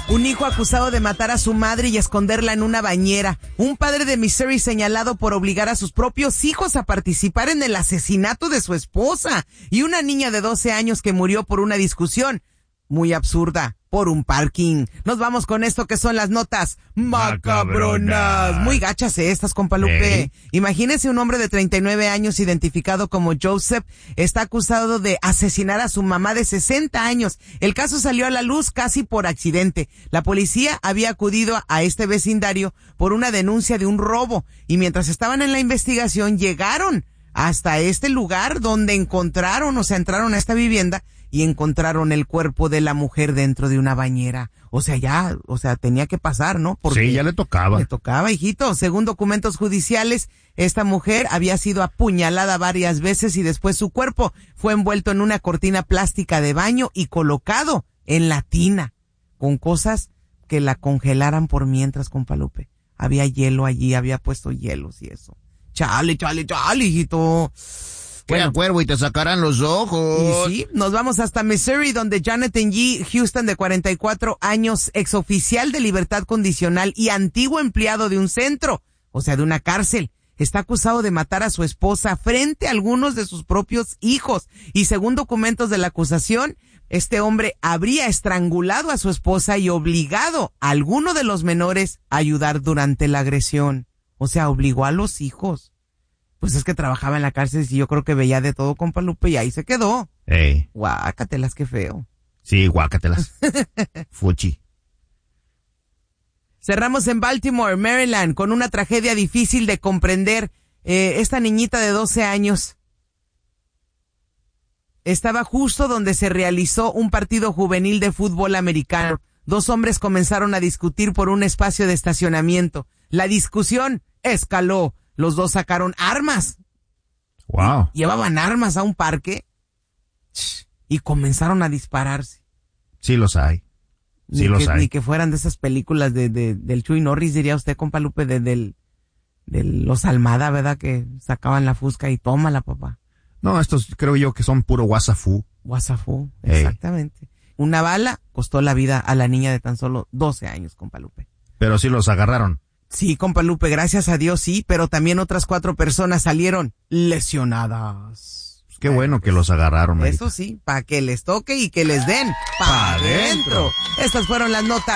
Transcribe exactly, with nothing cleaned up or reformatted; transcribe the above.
Un hijo acusado de matar a su madre y esconderla en una bañera. Un padre de Missouri señalado por obligar a sus propios hijos a participar en el asesinato de su esposa. Y una niña de doce años que murió por una discusión muy absurda por un parking. Nos vamos con esto que son las notas macabronas. Muy gachas estas, compa Lupe. ¿Eh? Imagínese un hombre de treinta y nueve años identificado como Joseph. Está acusado de asesinar a su mamá de sesenta años. El caso salió a la luz casi por accidente. La policía había acudido a este vecindario por una denuncia de un robo. Y mientras estaban en la investigación, llegaron hasta este lugar donde encontraron, o sea, entraron a esta vivienda y encontraron el cuerpo de la mujer dentro de una bañera. O sea, ya, o sea, tenía que pasar, ¿no? Porque sí, ya le tocaba. Le tocaba, hijito. Según documentos judiciales, esta mujer había sido apuñalada varias veces y después su cuerpo fue envuelto en una cortina plástica de baño y colocado en la tina, con cosas que la congelaran por mientras, compa Lupe. Había hielo allí, había puesto hielos y eso. Chale, chale, chale, hijito. Bueno, cuervo y te sacarán los ojos. Y sí, nos vamos hasta Missouri, donde Jonathan G. Houston, de cuarenta y cuatro años, exoficial de libertad condicional y antiguo empleado de un centro, o sea, de una cárcel, está acusado de matar a su esposa frente a algunos de sus propios hijos. Y según documentos de la acusación, este hombre habría estrangulado a su esposa y obligado a alguno de los menores a ayudar durante la agresión. O sea, obligó a los hijos. Pues es que trabajaba en la cárcel y yo creo que veía de todo, compa Lupe, y ahí se quedó. Ey. Guácatelas, qué feo. Sí, guácatelas. Fuchi. Cerramos en Baltimore, Maryland, con una tragedia difícil de comprender. Eh, esta niñita de doce años estaba justo donde se realizó un partido juvenil de fútbol americano. Dos hombres comenzaron a discutir por un espacio de estacionamiento. La discusión escaló. Los dos sacaron armas. Wow. Llevaban armas a un parque y comenzaron a dispararse. Sí los hay. Sí ni los que, hay. Ni que fueran de esas películas de, de del Chuy Norris, diría usted, compa Lupe, de, del, de los Almada, ¿verdad? Que sacaban la fusca y tómala, papá. No, estos creo yo que son puro guasafú. Guasafú, Hey. exactamente. Una bala costó la vida a la niña de tan solo doce años, compa Lupe. Pero sí los agarraron. Sí, compa Lupe, gracias a Dios sí, pero también otras cuatro personas salieron lesionadas. Pues qué bueno que los agarraron. Eso sí, para que les toque y que les den pa' adentro. Estas fueron las notas